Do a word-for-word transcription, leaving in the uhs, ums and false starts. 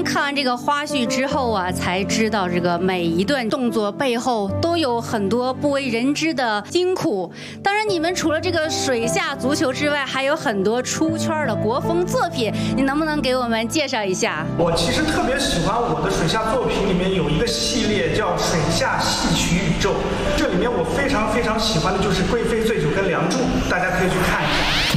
看完这个花絮之后啊，才知道这个每一段动作背后都有很多不为人知的辛苦。当然，你们除了这个水下足球之外，还有很多出圈的国风作品，你能不能给我们介绍一下？ 我其实特别喜欢我的水下作品里面有一个系列叫《水下戏曲宇宙》，这里面我非常非常喜欢的就是《贵妃醉酒》跟《梁祝》，大家可以去看一下。